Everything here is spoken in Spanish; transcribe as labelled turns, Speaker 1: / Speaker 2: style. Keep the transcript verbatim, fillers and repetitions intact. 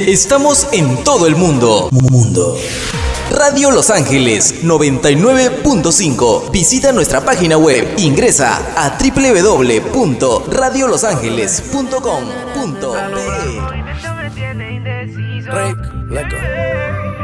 Speaker 1: Estamos en todo el mundo. Mundo. Radio Los Ángeles noventa y nueve punto cinco. Visita nuestra página web. Ingresa a doble u doble u doble u punto radio los ángeles punto com punto be.